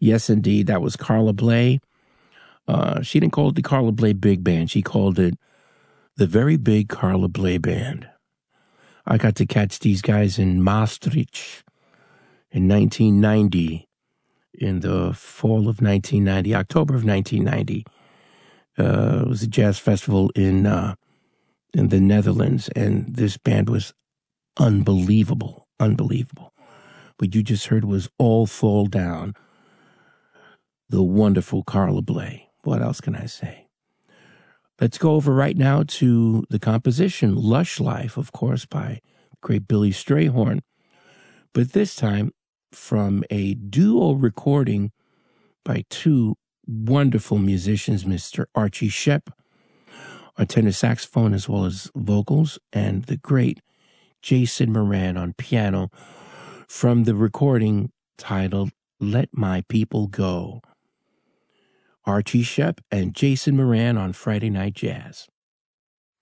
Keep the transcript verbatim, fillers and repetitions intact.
Yes, indeed. That was Carla Bley. Uh, she didn't call it the Carla Bley Big Band. She called it the Very Big Carla Bley Band. I got to catch these guys in Maastricht in nineteen ninety, in the fall of nineteen ninety, October of nineteen ninety. Uh, it was a jazz festival in uh, in the Netherlands, and this band was unbelievable, unbelievable. What you just heard was All Fall Down, the wonderful Carla Bley. What else can I say? Let's go over right now to the composition, Lush Life, of course, by great Billy Strayhorn. But this time from a duo recording by two wonderful musicians, Mister Archie Shepp on tenor saxophone as well as vocals, and the great Jason Moran on piano from the recording titled Let My People Go. Archie Shepp and Jason Moran on Friday Night Jazz.